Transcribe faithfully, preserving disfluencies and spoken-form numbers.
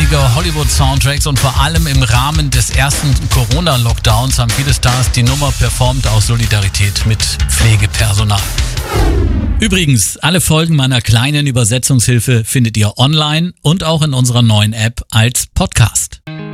einschlägige Hollywood-Soundtracks und vor allem im Rahmen des ersten Corona-Lockdowns haben viele Stars die Nummer performt aus Solidarität mit Pflegepersonal. Übrigens, alle Folgen meiner kleinen Übersetzungshilfe findet ihr online und auch in unserer neuen App als Podcast.